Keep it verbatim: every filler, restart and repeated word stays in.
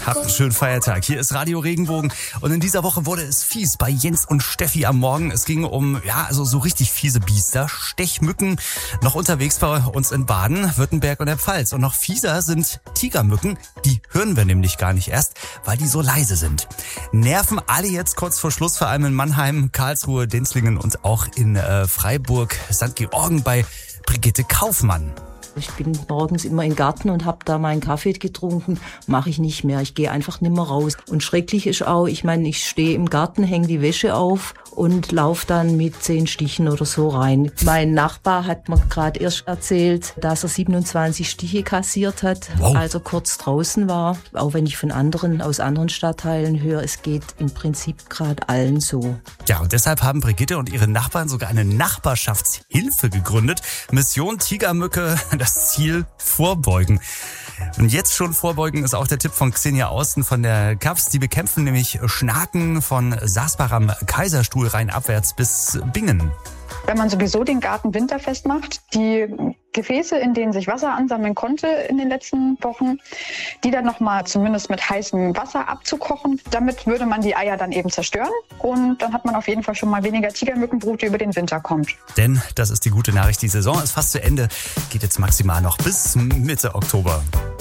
Habt einen schönen Feiertag. Hier ist Radio Regenbogen und in dieser Woche wurde es fies bei Jens und Steffi am Morgen. Es ging um, ja, also so richtig fiese Biester, Stechmücken, noch unterwegs bei uns in Baden, Württemberg und der Pfalz. Und noch fieser sind Tigermücken, die hören wir nämlich gar nicht erst, weil die so leise sind. Nerven alle jetzt kurz vor Schluss, vor allem in Mannheim, Karlsruhe, Denzlingen und auch in äh, Freiburg, Sankt Georgen bei Brigitte Kaufmann. Ich bin morgens immer im Garten und habe da meinen Kaffee getrunken. Mache ich nicht mehr. Ich gehe einfach nicht mehr raus. Und schrecklich ist auch, ich meine, ich stehe im Garten, hänge die Wäsche auf und laufe dann mit zehn Stichen oder so rein. Mein Nachbar hat mir gerade erst erzählt, dass er siebenundzwanzig Stiche kassiert hat, wow. als er kurz draußen war. Auch wenn ich von anderen, aus anderen Stadtteilen höre, es geht im Prinzip gerade allen so. Ja, und deshalb haben Brigitte und ihre Nachbarn sogar eine Nachbarschaftshilfe gegründet. Mission Tigermücke, das Ziel vorbeugen. Und jetzt schon vorbeugen ist auch der Tipp von Xenia Austen von der K A P S. Die bekämpfen nämlich Schnaken von Sasbach am Kaiserstuhl rein abwärts bis Bingen. Wenn man sowieso den Garten winterfest macht, die Gefäße, in denen sich Wasser ansammeln konnte in den letzten Wochen, die dann nochmal zumindest mit heißem Wasser abzukochen, damit würde man die Eier dann eben zerstören und dann hat man auf jeden Fall schon mal weniger Tigermückenbrut, die über den Winter kommt. Denn, das ist die gute Nachricht, die Saison ist fast zu Ende, geht jetzt maximal noch bis Mitte Oktober.